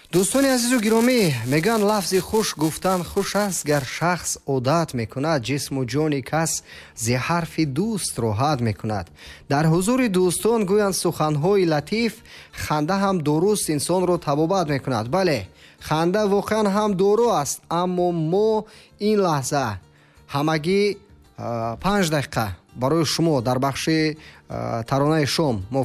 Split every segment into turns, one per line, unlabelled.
дӯстони азизу гиромӣ, мегӯянд лафзи хуш гуфтан хуш аст. гар шахс одат мекунад, ҷисму ҷони кас зи ҳарфи дӯст роҳат мекунад. дар ҳузури дӯстон гӯянд суханҳои латиф. ханда ҳам дуруст инсонро табобат мекунад. бале, ханда воқеан ҳам дору аст, аммо мо ин лаҳза ҳамагӣ 5 дақиқа барои шумо дар бахши таронаи шом мо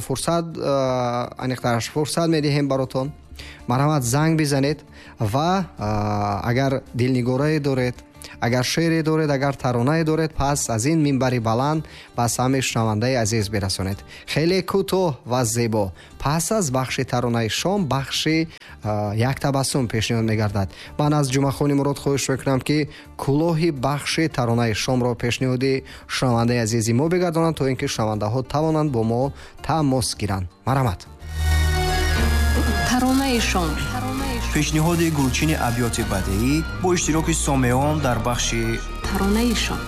фурсат медиҳем баротон. марҳамат, занг бизанед ва агар дилнигорае доред, агар шеъре доред, агар таронае доред, пас аз ин минбари баланд ба самъи шунавандаи азиз бирасонед. хеле кӯтоҳ ва зебо. пас аз бахши таронаи шом бахши як табассум пешниҳод мегардад. ман аз ҷумъахони мурод хоҳиш мекунам ки кӯлоҳи бахши таронаи шомро пешниҳоди шунавандаи азизи мо бигардонанд, то ин ки шунавандаҳо тавонанд бо мо тамос гиранд. марҳамат.
таронаи шом,
пешниҳоди гулчини абёти бадеӣ бо иштироки сомеон дар бахши
таронаи шом.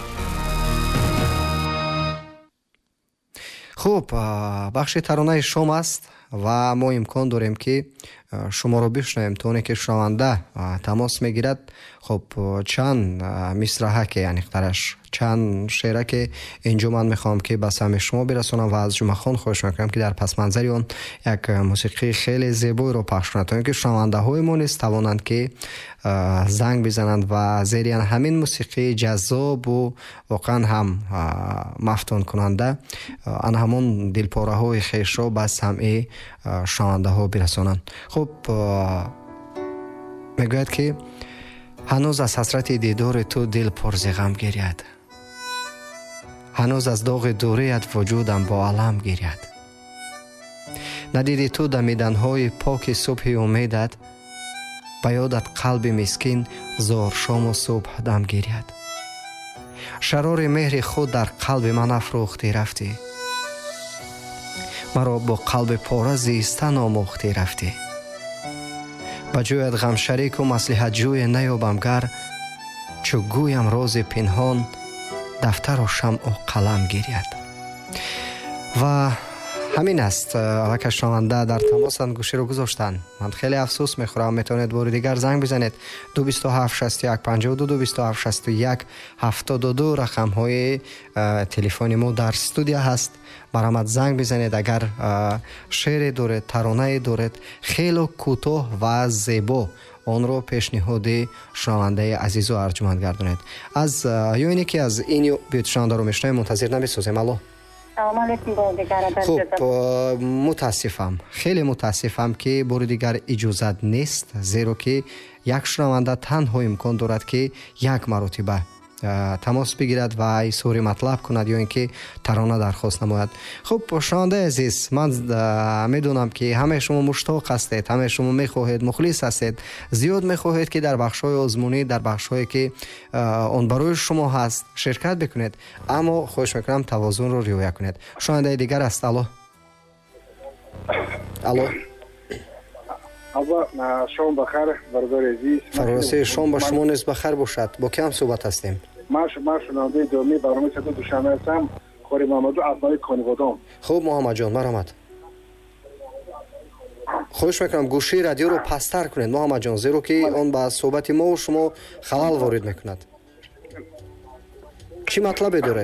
хуб, бахши таронаи шом аст ва мо имкон дорем ки шуморо бишнавем. то оне ки шунаванда тамос мегирад, хуб чанд мисраҳаке, яъниқтараш чанд шеъраке инҷо ман мехоҳам ки ба самъи шумо бирасонам ва аз ҷумъахон хоҳиш мекунам ки дар пасманзари он як мусиқии хеле зебоиро пахш кунад, то ин ки шунавандаҳои мо низ тавонанд ки занг бизананд ва зери ҳамин мусиқии ҷаззобу воқеан ҳам мафтункунанда ан ҳамон дилпораҳои хешро ба самъи шунавандаҳо бирасонанд. хуб, мегӯяд ки ҳанӯз аз ҳасрати дидори ту дил пурзиғам гиряд. ҳанӯз аз доғи дурият вуҷудам бо алам гиряд. надиди ту дамиданҳои поки субҳи умедат, ба ёдат қалби мискин зор шому субҳ дам гиряд. шарори меҳри худ дар қалби ман афрӯхтӣ рафтӣ, маро бо қалби пора зистан омӯхтӣ рафтӣ. ба ҷоят ғамшарику маслиҳатҷӯе наёбам гар, чӯ гӯям рози пинҳон дафтару шамъу қалам гиряд. ва ҳамин аст. аллакай шунаванда дар тамосанд, гӯширо гузоштанд. ман хеле афсӯс мехӯрам. метавонед бори дигар занг бизанед. 2276152 2276172 рақамҳои телефони мо дар студия ҳаст. марҳамат, занг бизанед. агар шеъре доред, таронае доред, хело кӯтоҳ ва зебо, онро пешниҳоди шунавандаи азизу арҷуманд гардонед. аз ё ине ки аз ин биётишунавандаро мешунавем, мунтазир намесозем. алло. хуб, мутаассифам, хеле мутаассифам ки бори дигар иҷозат нест, зеро ки як шунаванда танҳо имкон дорад ки як маротиба тамос бигирад ва изҳори матлаб кунад ё ин ки тарона дархост намояд. хуб, шунавандаи азиз, ман медонам ки ҳамаи шумо муштоқ ҳастед, ҳамаи шумо мехоҳед, мухлис ҳастед, зиёд мехоҳед ки дар бахшҳои озмунӣ, дар бахшҳое ки он барои шумо ҳаст, ширкат бикунед, аммо хоҳиш мекунам тавозунро риоя кунед. шунавандаи дигар аст. алло. алло.
шом бахайр бародари азиз.
фаросии шом ба шумо низ бахайр бошад. бо кӣ ҳам суҳбат ҳастем?
ман шунавандаи доимии барномаи саду душанбе ҳастам. хори маҳмаду аз моҳи кониводон.
хуб, муҳаммадҷон, марҳамат. хоҳиш мекунам гӯши радиоро пасттар кунед, муҳаммадҷон, зеро ки он ба суҳбати мо шумо халал ворид мекунад. чӣ матлабе доред?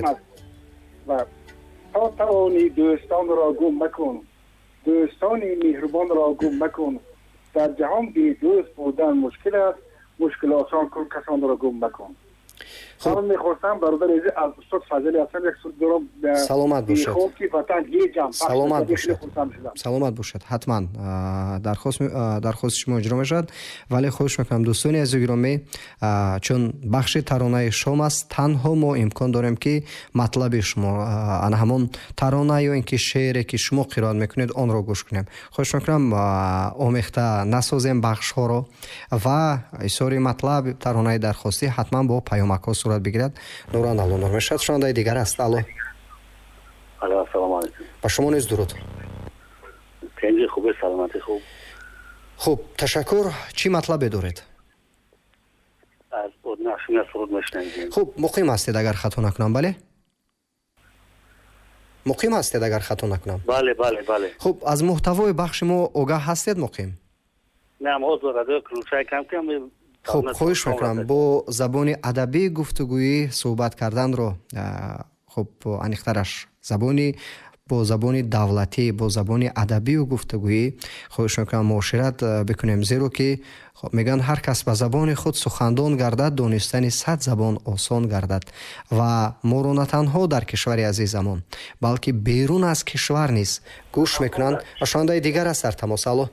то тавони дӯстонро гум макун, дӯстони меҳрубонро гум макун. дар ҷаҳон бедӯст будан мушкил аст, мушкил осон кун, касонро гум макун. من میخواستم برادر عزیز از استاد فضلی هستم، یک سوال دارم.
سلامت باشد.
خوکی وطن گیجم.
سلامت باشد. سلامت باشد. حتما درخواست شما اجرا میشد. ولی خواهش میکنم دوستانی عزیز گرامی، چون بخش ترانه شما است، تنها ما امکان داریم که مطلب شما آن همون ترانه یا اینکه شعری که شما قرائت میکنید آن را گوش کنیم. خواهش میکنم آمیخته نسازیم بخش ها را و ایساری مطلب ترانه درخواستی حتما با پیامک ها صورت بگیرد. نوران الو نور میشد شنونده دیگر است. الو.
الو سلام علیکم.
با شما نیز درود.
خیلی خوبه، سلامتی خوب.
خوب، تشکر. چی مطلب دارید؟
از نشون سرود میشنویم.
خوب، مقیم هستید اگر خطا نکنم؟ بله. مقیم هستید اگر خطا نکنم؟
بله بله بله.
خوب، از محتوای بخش ما آگاه هستید مقیم؟
намоз و رادیو کلوچای کم کم
خب خواهش میکنم با زبان ادبی گفتگویی صحبت کردن رو خب انیخترش با زبان دولتی با زبان ادبی و گفتگویی خواهش میکنم معاشرت بکنیم، زیرا که میگن هر کس به زبان خود سخندان گردد دانستن 100 زبان آسان گردد و ما رو نه تنها در کشور عزیزمون بلکه بیرون از کشور نیز گوش میکنن. شنونده دیگر است در تماس. الو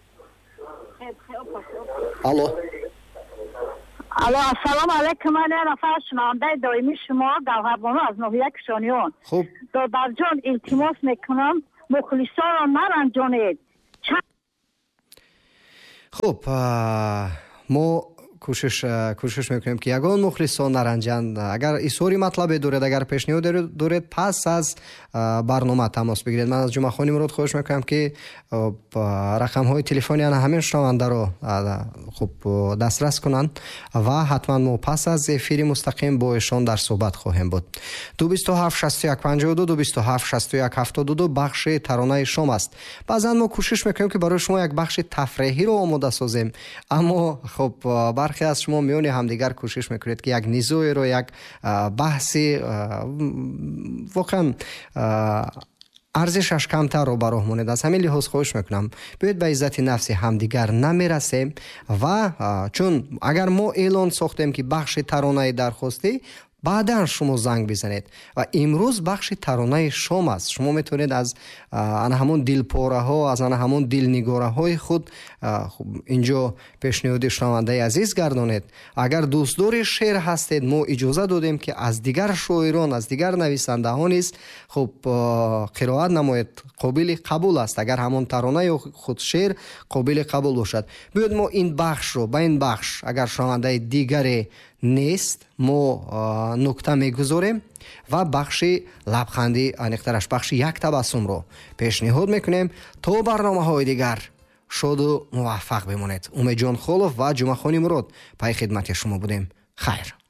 السلام علیکم. من نفر شنونده دائمی شما گوهربانو از ناحیه کشانیان.
خوب
دادر جان التماس میکنم مخلصان را نرنجانید.
خب ما کوشش میکنیم که یگان مخلصان نرنجند. اگر ایسوری مطلبی دارید، اگر پیشنهاد دارید پس از برنامه تماس بگیرید. من از جمعه خانی مراد خواهش میکنم که رقم های تلفنی همین شنونده رو خوب دسترس کنند و حتما ما پس از افیر مستقیم با ایشان در صحبت خواهیم بود. 227 61 52 227 61 72 بخش ترانه شام است. بعضا ما کوشش میکنیم که برای شما یک بخش تفریحی رو آماده سازیم، اما خب برخی از شما میونی همدیگر کوشش میکنید که یک نیزوی رو، یک بحثی واقعا ارزشش کمتر رو براه مونید. از همین لحاظ خواهش میکنم بیاید به عزت نفس همدیگر نمیرسیم و چون اگر ما اعلان ساختیم که بخش ترانه درخواستی بعدا شما زنگ بزنید و امروز بخش ترانه شام است. شما میتونید از همون دلپاره ها، از همون دلنگاره های خود اینجا پیشنهاد شنونده عزیز گردانید. اگر دوستدار شعر هستید ما اجازه دادیم که از دیگر شاعران، از دیگر نویسنده ها نیز خب قرائت نمایید، قابل قبول است. اگر همون ترانه خود شعر قابل قبول باشد بیاید ما این بخش رو به این بخش اگر شنونده دیگری نیست ما نکته میگذاریم و بخش لبخندی انیخترش بخش یک تبسم رو پیشنهاد میکنیم تا برنامه های دیگر شاد و موفق بمونید. امید جان خولوف و جمعه خانی مراد پای خدمت شما بودیم. خیر.